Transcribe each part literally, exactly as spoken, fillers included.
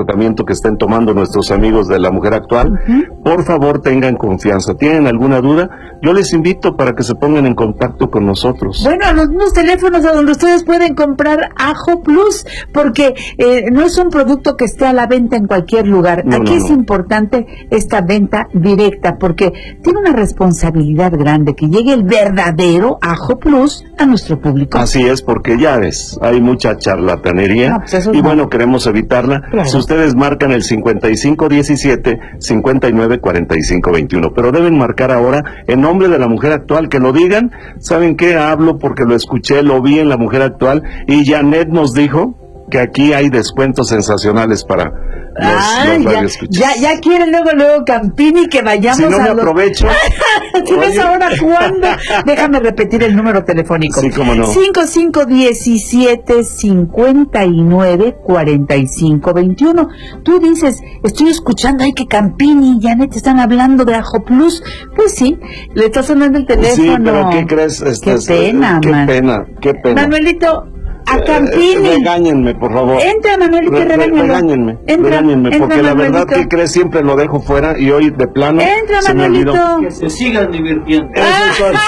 tratamiento que estén tomando nuestros amigos de la Mujer Actual, uh-huh. por favor tengan confianza. ¿Tienen alguna duda? Yo les invito para que se pongan en contacto con nosotros. Bueno, a los mismos teléfonos a donde ustedes pueden comprar Ajo Plus, porque eh, no es un producto que esté a la venta en cualquier lugar. No, Aquí no, es no. importante esta venta directa, porque tiene una responsabilidad grande que llegue el verdadero Ajo Plus a nuestro público. Así es, porque ya ves, hay mucha charlatanería, no, pues y no. bueno, queremos evitarla. Claro. Si ustedes marcan el cincuenta y cinco diecisiete, cincuenta y nueve cuarenta y cinco veintiuno, pero deben marcar ahora en nombre de la Mujer Actual, que lo digan. ¿Saben qué? Hablo porque lo escuché, lo vi en la Mujer Actual, y Janet nos dijo que aquí hay descuentos sensacionales para los, Ay, los radioescuchas. Ya, ya, ya quiere luego, luego Campini que vayamos a... Si no me lo... aprovecho... ¿Tienes ahora cuándo? Déjame repetir el número telefónico. Sí, cómo no. cinco cinco diecisiete, cincuenta y nueve cuarenta y cinco veintiuno. Tú dices, estoy escuchando, ay, que Campini y Janet están hablando de Ajo Plus. Pues sí, le está sonando el teléfono. Sí, pero ¿qué crees? Este, qué pena, qué man. pena, qué pena. Manuelito... A Campini. Eh, regáñenme, por favor. Entra, Manuelito, Re, regáñenme. Regáñenme, entra, regáñenme, entra, porque la Manuelito. verdad que crees siempre lo dejo fuera y hoy de plano entra, se Manuelito. me olvidó. Que se sigan divirtiendo. Eso soy.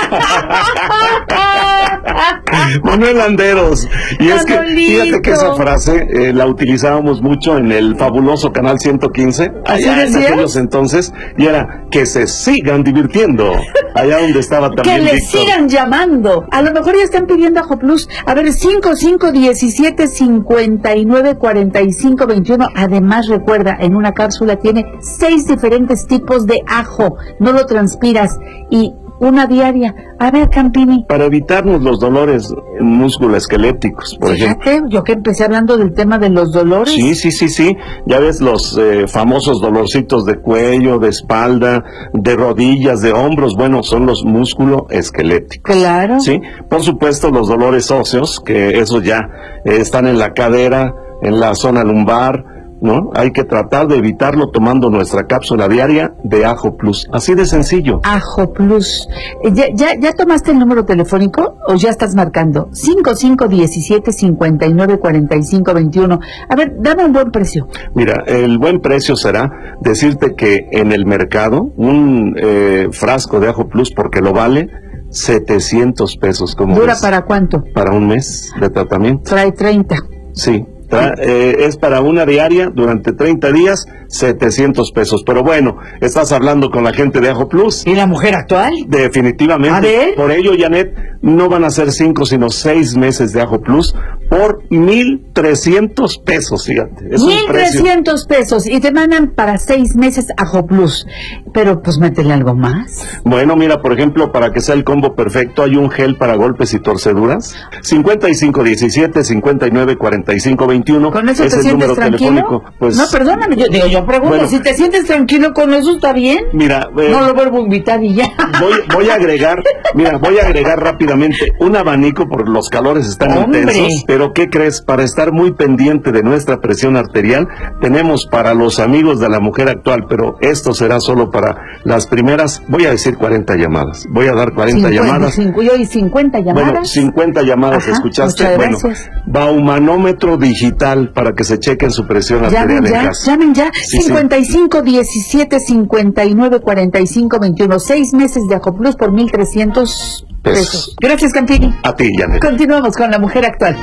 Manuel Landeros. Y es que, fíjate que esa frase eh, la utilizábamos mucho en el fabuloso Canal ciento quince, allá en aquellos entonces, y era que se sigan divirtiendo, allá donde estaba también que le Víctor. sigan llamando. A lo mejor ya están pidiendo Ajo Plus. A ver, cinco cinco diecisiete, cincuenta y nueve cuarenta y cinco veintiuno. Además, recuerda, en una cápsula tiene seis diferentes tipos de ajo. No lo transpiras. Y una diaria. A ver, Campini. Para evitarnos los dolores musculoesqueléticos, por Fíjate, ejemplo. yo que empecé hablando del tema de los dolores. Sí, sí, sí, sí. Ya ves los eh, famosos dolorcitos de cuello, de espalda, de rodillas, de hombros. Bueno, son los musculoesqueléticos. Claro. Sí, por supuesto los dolores óseos, que esos ya eh, están en la cadera, en la zona lumbar, ¿no? Hay que tratar de evitarlo tomando nuestra cápsula diaria de Ajo Plus. Así de sencillo. Ajo Plus. ¿Ya, ya, ya tomaste el número telefónico o ya estás marcando? cinco cinco diecisiete, cincuenta y nueve cuarenta y cinco veintiuno. A ver, dame un buen precio. Mira, el buen precio será decirte que en el mercado un eh, frasco de Ajo Plus, porque lo vale, setecientos pesos. ¿Cómo ¿Dura ves? para cuánto? Para un mes de tratamiento. Trae treinta. Sí. Eh, es para una diaria durante treinta días, setecientos pesos. Pero bueno, estás hablando con la gente de Ajo Plus. ¿Y la Mujer Actual? Definitivamente. A ver. Por ello, Janet, no van a ser cinco, sino seis meses de Ajo Plus por mil trescientos pesos, fíjate. Mil trescientos pesos y te mandan para seis meses Ajo Plus. Pero pues métele algo más. Bueno, mira, por ejemplo, para que sea el combo perfecto, hay un gel para golpes y torceduras. cincuenta y cinco diecisiete, cincuenta y nueve cuarenta y cinco veintiuno. ¿Con eso es te el sientes número tranquilo? Telefónico. Pues, no, perdóname, yo, digo, yo pregunto, bueno, si te sientes tranquilo con eso, ¿está bien? Mira, eh, no lo vuelvo a invitar y ya. Voy, voy a agregar, mira, voy a agregar rápidamente un abanico porque los calores están ¡Hombre! intensos. Pero ¿qué crees? Para estar muy pendiente de nuestra presión arterial, tenemos para los amigos de la Mujer Actual, pero esto será solo para las primeras, voy a decir cuarenta llamadas. Voy a dar cuarenta cincuenta, llamadas. cinco, y hoy cincuenta llamadas. Bueno, cincuenta llamadas. Ajá, ¿escuchaste? Bueno, baumanómetro digital para que se chequen su presión arterial llamen ya, en casa. Llamen ya, sí, cincuenta y cinco diecisiete, cincuenta y nueve cuarenta y cinco veintiuno. Seis meses de Ajo Plus por mil trescientos pesos. Gracias, Campini. A ti, Janet. Continuamos con la Mujer Actual.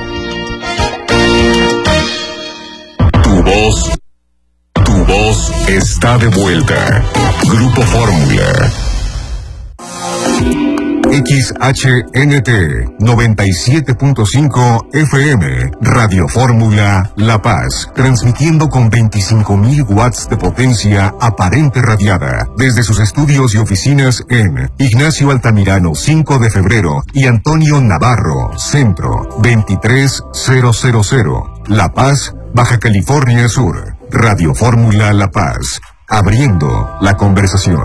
Tu voz, tu voz está de vuelta. Grupo Fórmula. X H N T noventa y siete punto cinco F M, Radio Fórmula La Paz, transmitiendo con veinticinco mil watts de potencia aparente radiada, desde sus estudios y oficinas en Ignacio Altamirano cinco de febrero y Antonio Navarro, Centro, veintitrés mil, La Paz, Baja California Sur. Radio Fórmula La Paz, abriendo la conversación.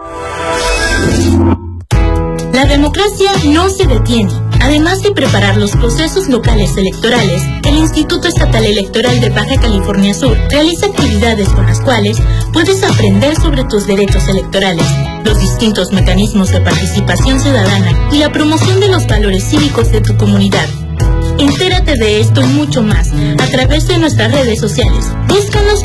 La democracia no se detiene. Además de preparar los procesos locales electorales, el Instituto Estatal Electoral de Baja California Sur realiza actividades con las cuales puedes aprender sobre tus derechos electorales, los distintos mecanismos de participación ciudadana y la promoción de los valores cívicos de tu comunidad. Entérate de esto y mucho más a través de nuestras redes sociales. Búscanos